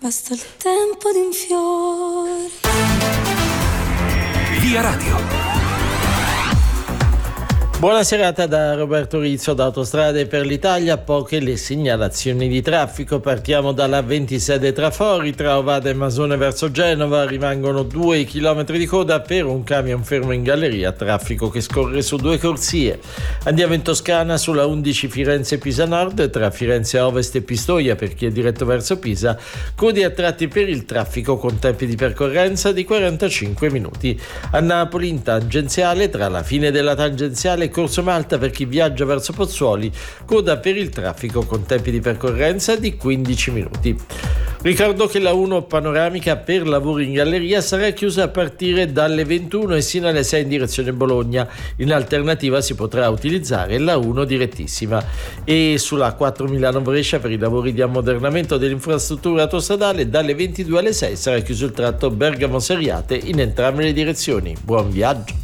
Basta il tempo di un fiore. Via Radio. Buona serata da Roberto Rizzo da Autostrade per l'Italia. Poche le segnalazioni di traffico. Partiamo dalla 26 Trafori tra Ovada e Masone verso Genova. Rimangono 2 chilometri di coda per un camion fermo in galleria, traffico che scorre su 2 corsie. Andiamo in Toscana sulla 11 Firenze-Pisa Nord tra Firenze Ovest e Pistoia per chi è diretto verso Pisa. Code a tratti per il traffico con tempi di percorrenza di 45 minuti. A Napoli in tangenziale tra la fine della tangenziale Corso Malta per chi viaggia verso Pozzuoli, coda per il traffico con tempi di percorrenza di 15 minuti. Ricordo che la 1 panoramica per lavori in galleria sarà chiusa a partire dalle 21 e sino alle 6 in direzione Bologna. In alternativa si potrà utilizzare la 1 direttissima. E sulla 4 Milano-Brescia per i lavori di ammodernamento dell'infrastruttura autostradale dalle 22 alle 6 sarà chiuso il tratto Bergamo-Seriate in entrambe le direzioni. Buon viaggio!